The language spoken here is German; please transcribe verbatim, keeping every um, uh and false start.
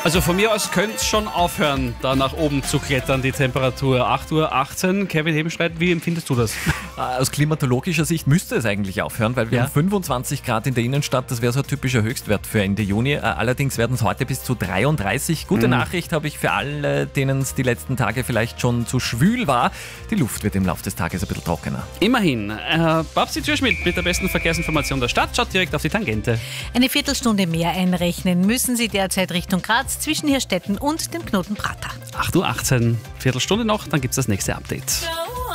Also von mir aus könnte es schon aufhören, da nach oben zu klettern, die Temperatur. acht Uhr achtzehn. Kevin Hebenstreit, wie empfindest du das? Aus klimatologischer Sicht müsste es eigentlich aufhören, weil wir Ja. haben fünfundzwanzig Grad in der Innenstadt, das wäre so ein typischer Höchstwert für Ende Juni. Allerdings werden es heute bis zu dreiunddreißig. Gute Mhm. Nachricht habe ich für alle, denen es die letzten Tage vielleicht schon zu schwül war. Die Luft wird im Laufe des Tages ein bisschen trockener. Immerhin. Äh, Babsi Türschmidt mit der besten Verkehrsinformation der Stadt schaut direkt auf die Tangente. Eine Viertelstunde mehr einrechnen müssen Sie derzeit Richtung Graz zwischen Hirstetten und dem Knoten Prater. acht Uhr achtzehn. Viertelstunde noch, dann gibt's das nächste Update.